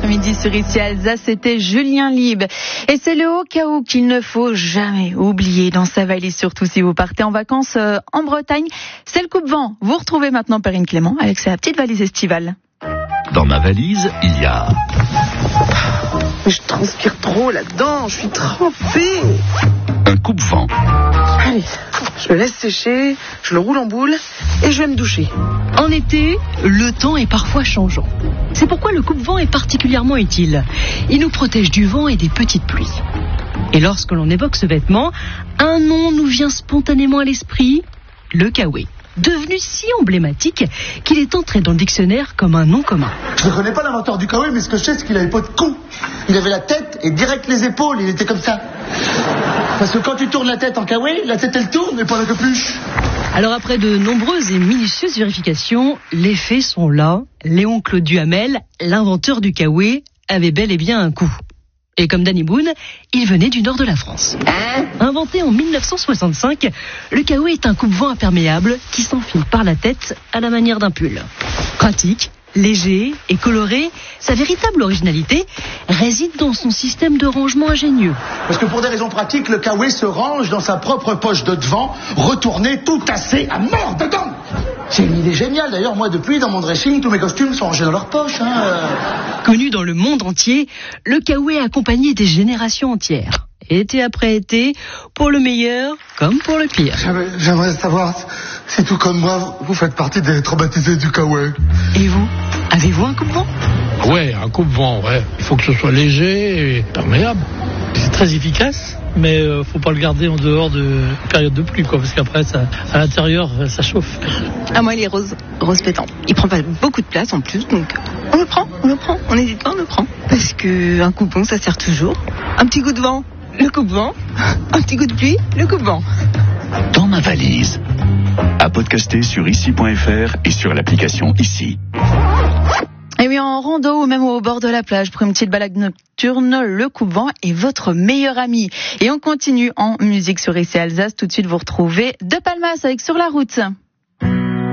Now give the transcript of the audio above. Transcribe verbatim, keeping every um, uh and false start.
l'après-midi sur ici Alsace, c'était Julien Lieb. Et c'est le haut cas où qu'il ne faut jamais oublier dans sa valise, surtout si vous partez en vacances euh, en Bretagne. C'est le coupe-vent. Vous retrouvez maintenant Perrine Clément avec sa petite valise estivale. Dans ma valise, il y a... Je transpire trop là-dedans, je suis trempée. un coupe-vent. Allez, je le laisse sécher, je le roule en boule et je vais me doucher. En été, le temps est parfois changeant. C'est pourquoi le coupe-vent est particulièrement utile. Il nous protège du vent et des petites pluies. Et lorsque l'on évoque ce vêtement, un nom nous vient spontanément à l'esprit, le kawaii. Devenu si emblématique qu'il est entré dans le dictionnaire comme un nom commun. Je ne connais pas l'inventeur du kawaii, mais ce que je sais, c'est qu'il avait pas de cou. Il avait la tête et direct les épaules, il était comme ça. Parce que quand tu tournes la tête en kawaii, la tête elle tourne, mais pas la capuche. Alors après de nombreuses et minutieuses vérifications, les faits sont là. Léon Claude Duhamel, l'inventeur du kawaii, avait bel et bien un cou. Et comme Danny Boone, il venait du nord de la France. Inventé en mille neuf cent soixante-cinq, le kawaii est un coupe-vent imperméable qui s'enfile par la tête à la manière d'un pull. Pratique, léger et coloré, sa véritable originalité réside dans son système de rangement ingénieux. Parce que pour des raisons pratiques, le kawaii se range dans sa propre poche de devant, retourné, tout tassé à mort dedans. C'est une idée géniale. D'ailleurs, moi, depuis, dans mon dressing, tous mes costumes sont rangés dans leur poche. Hein. Connu dans le monde entier, le kawaii a accompagné des générations entières. Été après été, pour le meilleur comme pour le pire. J'aimerais, j'aimerais savoir si tout comme moi, vous faites partie des traumatisés du kawaii. Et vous, avez-vous un coupe-vent ? Ouais, un coupe-vent, ouais. Il faut que ce soit léger et perméable. C'est très efficace, mais euh, faut pas le garder en dehors de période de pluie, quoi, parce qu'après, ça, à l'intérieur, ça chauffe. Ah, moi, il est rose, rose pétant. Il prend pas beaucoup de place en plus, donc on le prend, on le prend, on n'hésite pas, on le prend. Parce que un coupe-vent, ça sert toujours. Un petit coup de vent, le coupe-vent. Un petit coup de pluie, le coupe-vent. Dans ma valise. À podcaster sur ici point f r et sur l'application Ici. Et oui, en rando ou même au bord de la plage, pour une petite balade nocturne, le coupe-vent est votre meilleur ami. Et on continue en musique sur ici Alsace. Tout de suite, vous retrouvez De Palmas avec Sur la route.